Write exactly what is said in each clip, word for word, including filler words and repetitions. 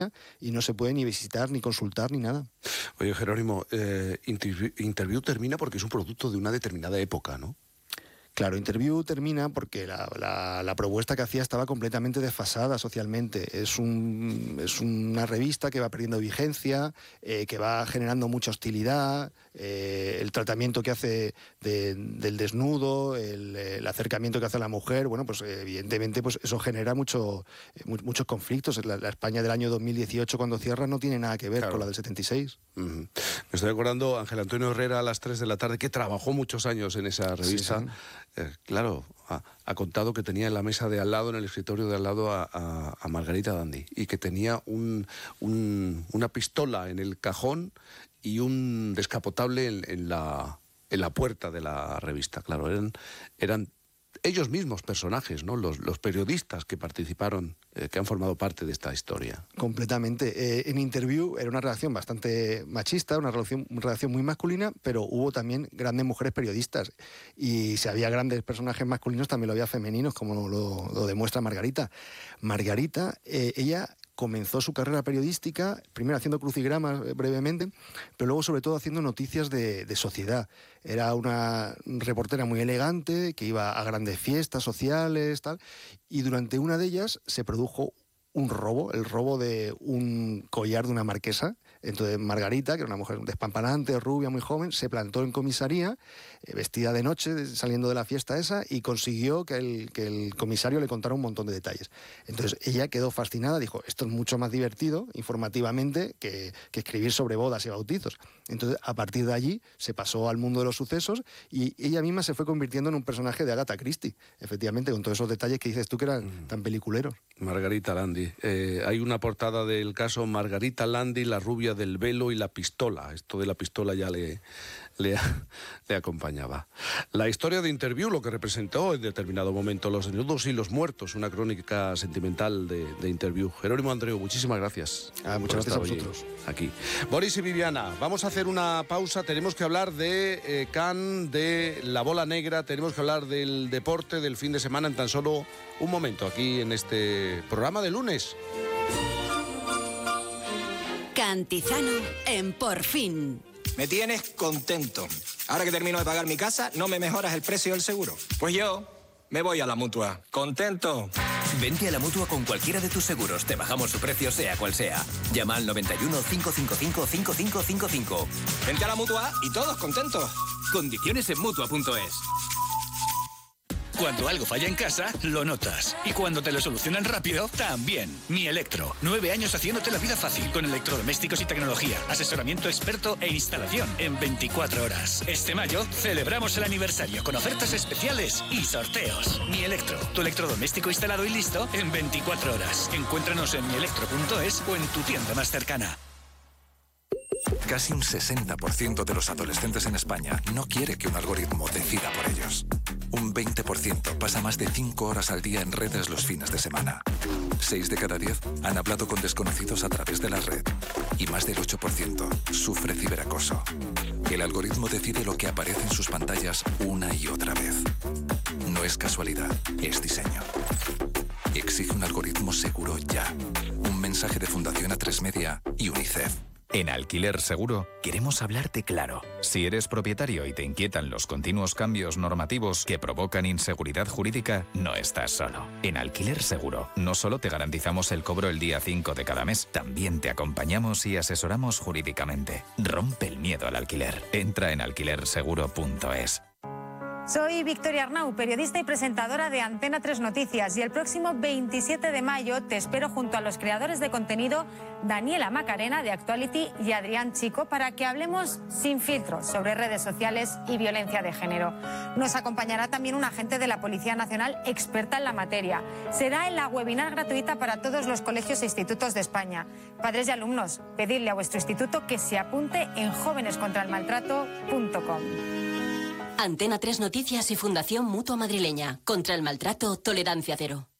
y no se puede ni visitar, ni consultar, ni nada. Oye, Jerónimo, eh, Interview, Interview termina porque es un producto de una determinada época, ¿no? Claro, Interview termina porque la, la, la propuesta que hacía estaba completamente desfasada socialmente. Es, un, es una revista que va perdiendo vigencia, eh, que va generando mucha hostilidad, eh, el tratamiento que hace de, del desnudo, el, el acercamiento que hace a la mujer, bueno, pues evidentemente pues eso genera mucho, eh, muchos conflictos. La, la España del año dos mil dieciocho, cuando cierra, no tiene nada que ver claro. con la del setenta y seis. Uh-huh. Me estoy acordando, Ángel Antonio Herrera, a las tres de la tarde, que trabajó muchos años en esa revista. Sí, sí. Eh, claro, ha, ha contado que tenía en la mesa de al lado, en el escritorio de al lado, a, a, a Margarita Dandy, y que tenía un, un, una pistola en el cajón y un descapotable en, en, la, en la puerta de la revista. Claro, eran, eran ellos mismos personajes, ¿no? Los, los periodistas que participaron, eh, que han formado parte de esta historia. Completamente. Eh, en Interview era una redacción bastante machista, una redacción, una redacción muy masculina, pero hubo también grandes mujeres periodistas. Y si había grandes personajes masculinos, también lo había femeninos, como lo, lo demuestra Margarita. Margarita, eh, ella comenzó su carrera periodística, primero haciendo crucigramas eh, brevemente, pero luego sobre todo haciendo noticias de, de sociedad. Era una reportera muy elegante, que iba a grandes fiestas sociales, tal, y durante una de ellas se produjo un robo, el robo de un collar de una marquesa. Entonces Margarita, que era una mujer despampanante, rubia, muy joven, se plantó en comisaría, eh, vestida de noche, saliendo de la fiesta esa, y consiguió que el, que el comisario le contara un montón de detalles. Entonces ella quedó fascinada, dijo, esto es mucho más divertido, informativamente, que, que escribir sobre bodas y bautizos. Entonces, a partir de allí, se pasó al mundo de los sucesos, y ella misma se fue convirtiendo en un personaje de Agatha Christie, efectivamente, con todos esos detalles que dices tú que eran mm. tan peliculeros. Margarita Landi. Eh, hay una portada del caso Margarita Landi, la rubia del velo y la pistola. Esto de la pistola ya le, le, le acompañaba. La historia de Interview, lo que representó en determinado momento los desnudos y los muertos, una crónica sentimental de, de Interview. Jerónimo Andreu, muchísimas gracias. Ah, muchas gracias a vosotros. Aquí. Boris y Viviana, vamos a hacer una pausa. Tenemos que hablar de eh, Cannes, de la bola negra, tenemos que hablar del deporte del fin de semana en tan solo un momento, aquí en este programa de lunes. Cantizano en Por Fin. Me tienes contento. Ahora que termino de pagar mi casa, ¿no me mejoras el precio del seguro? Pues yo me voy a la Mutua. ¿Contento? Vente a la Mutua con cualquiera de tus seguros. Te bajamos su precio, sea cual sea. Llama al noventa y uno, cinco cinco cinco, cinco cinco cinco cinco. Vente a la Mutua y todos contentos. Condiciones en Mutua punto es. Cuando algo falla en casa, lo notas. Y cuando te lo solucionan rápido, también. Mi Electro. Nueve años haciéndote la vida fácil. Con electrodomésticos y tecnología. Asesoramiento experto e instalación en veinticuatro horas. Este mayo celebramos el aniversario con ofertas especiales y sorteos. Mi Electro. Tu electrodoméstico instalado y listo en veinticuatro horas. Encuéntranos en mi electro punto es o en tu tienda más cercana. Casi un sesenta por ciento de los adolescentes en España no quiere que un algoritmo decida por ellos. Un veinte por ciento pasa más de cinco horas al día en redes los fines de semana. seis de cada diez han hablado con desconocidos a través de la red. Y más del ocho por ciento sufre ciberacoso. El algoritmo decide lo que aparece en sus pantallas una y otra vez. No es casualidad, es diseño. Exige un algoritmo seguro ya. Un mensaje de Fundación A tres Media y UNICEF. En Alquiler Seguro queremos hablarte claro. Si eres propietario y te inquietan los continuos cambios normativos que provocan inseguridad jurídica, no estás solo. En Alquiler Seguro no solo te garantizamos el cobro el día cinco de cada mes, también te acompañamos y asesoramos jurídicamente. Rompe el miedo al alquiler. Entra en alquiler seguro punto es. Soy Victoria Arnau, periodista y presentadora de Antena tres Noticias, y el próximo veintisiete de mayo te espero junto a los creadores de contenido Daniela Macarena de Actuality y Adrián Chico para que hablemos sin filtros sobre redes sociales y violencia de género. Nos acompañará también un agente de la Policía Nacional experta en la materia. Será en la webinar gratuita para todos los colegios e institutos de España. Padres y alumnos, pedidle a vuestro instituto que se apunte en jóvenes contra el maltrato punto com. Antena tres Noticias y Fundación Mutua Madrileña. Contra el maltrato, tolerancia cero.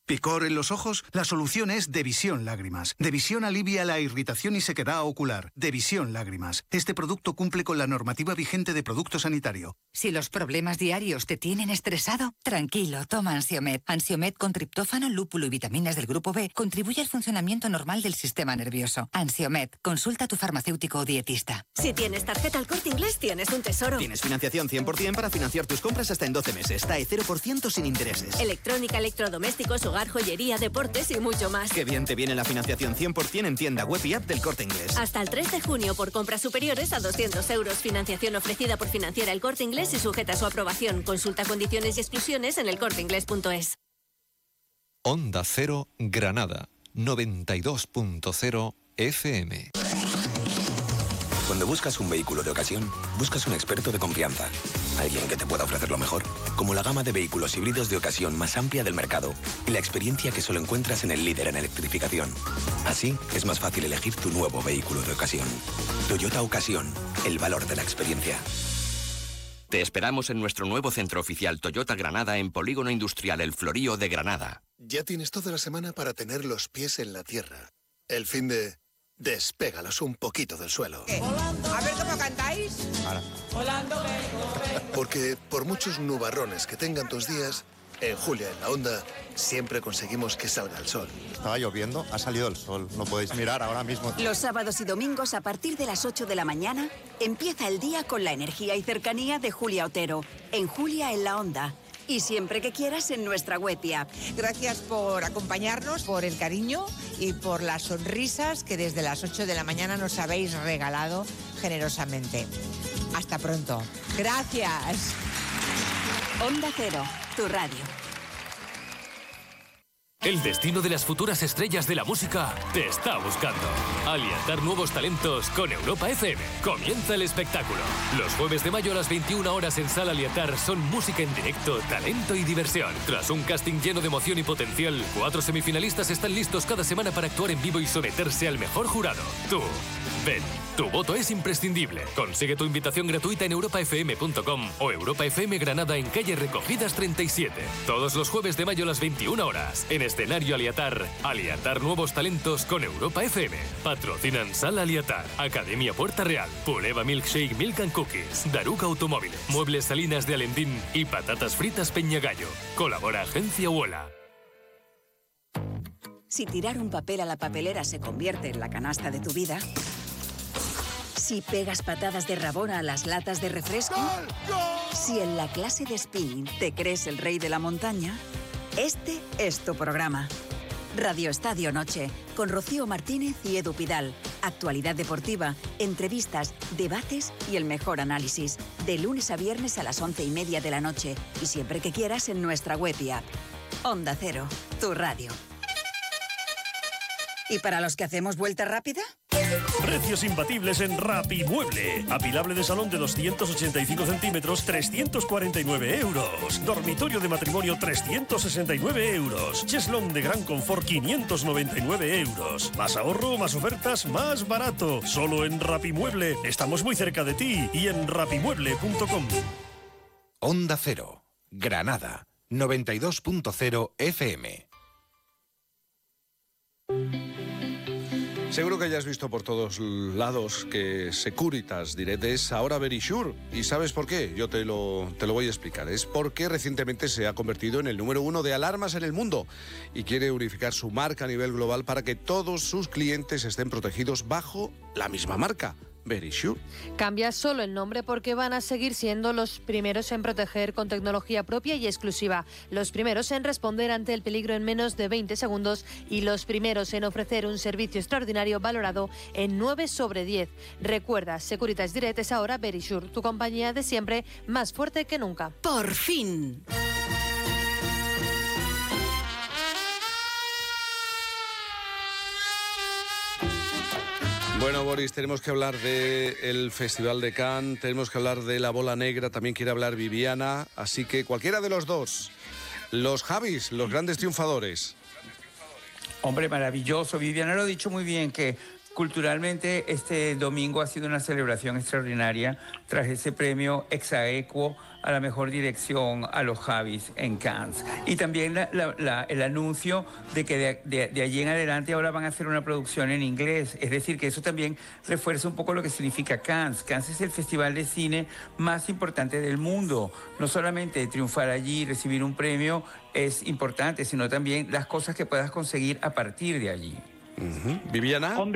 ¿Picor en los ojos? La solución es Devisión Lágrimas. Devisión alivia la irritación y sequedad ocular. Devisión Lágrimas. Este producto cumple con la normativa vigente de producto sanitario. Si los problemas diarios te tienen estresado, tranquilo, toma Ansiomed. Ansiomed con triptófano, lúpulo y vitaminas del grupo B contribuye al funcionamiento normal del sistema nervioso. Ansiomed, consulta a tu farmacéutico o dietista. Si tienes tarjeta El Corte Inglés, tienes un tesoro. Tienes financiación cien por ciento para financiar tus compras hasta en doce meses. T A E cero por ciento sin intereses. Electrónica, electrodomésticos, hogar, joyería, deportes y mucho más. Qué bien te viene la financiación cien por ciento en tienda web y app del Corte Inglés. Hasta el tres de junio por compras superiores a doscientos euros. Financiación ofrecida por Financiera El Corte Inglés y sujeta a su aprobación. Consulta condiciones y exclusiones en elcorteinglés punto es. Onda Cero Granada, noventa y dos punto cero F M. Cuando buscas un vehículo de ocasión, buscas un experto de confianza. Alguien que te pueda ofrecer lo mejor, como la gama de vehículos híbridos de ocasión más amplia del mercado y la experiencia que solo encuentras en el líder en electrificación. Así es más fácil elegir tu nuevo vehículo de ocasión. Toyota Ocasión, el valor de la experiencia. Te esperamos en nuestro nuevo centro oficial Toyota Granada en Polígono Industrial El Florío de Granada. Ya tienes toda la semana para tener los pies en la tierra. El fin de... Despégalos un poquito del suelo. ¿Qué? A ver cómo cantáis. Ahora. Porque por muchos nubarrones que tengan tus días, en Julia en la Onda siempre conseguimos que salga el sol. Estaba lloviendo, ha salido el sol. Lo podéis mirar ahora mismo. Los sábados y domingos a partir de las ocho de la mañana empieza el día con la energía y cercanía de Julia Otero. En Julia en la Onda. Y siempre que quieras en nuestra web y app. Gracias por acompañarnos, por el cariño y por las sonrisas que desde las ocho de la mañana nos habéis regalado generosamente. Hasta pronto. Gracias. Onda Cero, tu radio. El destino de las futuras estrellas de la música te está buscando. Alientar nuevos talentos con Europa F M. Comienza el espectáculo. Los jueves de mayo a las veintiuna horas en Sala Alientar son música en directo, talento y diversión. Tras un casting lleno de emoción y potencial, cuatro semifinalistas están listos cada semana para actuar en vivo y someterse al mejor jurado. Tú, ven. Tu voto es imprescindible. Consigue tu invitación gratuita en europa f m punto com o Europa F M Granada en calle Recogidas treinta y siete. Todos los jueves de mayo a las veintiuna horas. En escenario Aliatar. Aliatar nuevos talentos con Europa F M. Patrocinan Sala Aliatar, Academia Puerta Real, Puleva Milkshake Milk and Cookies, Daruca Automóviles, Muebles Salinas de Alendín y Patatas Fritas Peñagallo. Colabora Agencia Uola. Si tirar un papel a la papelera se convierte en la canasta de tu vida... Si pegas patadas de rabona a las latas de refresco. ¡Gol! ¡Gol! Si en la clase de spinning te crees el rey de la montaña, este es tu programa. Radio Estadio Noche, con Rocío Martínez y Edu Pidal. Actualidad deportiva, entrevistas, debates y el mejor análisis. De lunes a viernes a las once y media de la noche. Y siempre que quieras en nuestra web y app. Onda Cero, tu radio. ¿Y para los que hacemos vuelta rápida? Precios imbatibles en Rapimueble. Apilable de salón de doscientos ochenta y cinco centímetros, trescientos cuarenta y nueve euros. Dormitorio de matrimonio, trescientos sesenta y nueve euros. Cheslón de gran confort, quinientos noventa y nueve euros. Más ahorro, más ofertas, más barato. Solo en Rapimueble. Estamos muy cerca de ti y en rapimueble punto com. Onda Cero, Granada, noventa y dos punto cero F M. Seguro que hayas visto por todos lados que Securitas Direct es ahora Verisure. ¿Y sabes por qué? Yo te lo, te lo voy a explicar. Es porque recientemente se ha convertido en el número uno de alarmas en el mundo y quiere unificar su marca a nivel global para que todos sus clientes estén protegidos bajo la misma marca. Verisure. Cambia solo el nombre porque van a seguir siendo los primeros en proteger con tecnología propia y exclusiva, los primeros en responder ante el peligro en menos de veinte segundos y los primeros en ofrecer un servicio extraordinario valorado en nueve sobre diez. Recuerda, Securitas Direct es ahora Verisure, tu compañía de siempre, más fuerte que nunca. Por fin. Bueno, Boris, tenemos que hablar del Festival de Cannes, tenemos que hablar de la bola negra, también quiere hablar Viviana, así que cualquiera de los dos, los Javis, los grandes triunfadores. Hombre, maravilloso. Viviana lo ha dicho muy bien, que culturalmente este domingo ha sido una celebración extraordinaria tras ese premio ex aequo a la mejor dirección a los Javis en Cannes. Y también la, la, la, el anuncio de que de, de, de allí en adelante ahora van a hacer una producción en inglés. Es decir, que eso también refuerza un poco lo que significa Cannes. Cannes es el festival de cine más importante del mundo. No solamente triunfar allí y recibir un premio es importante, sino también las cosas que puedas conseguir a partir de allí. Uh-huh. ¿Viviana?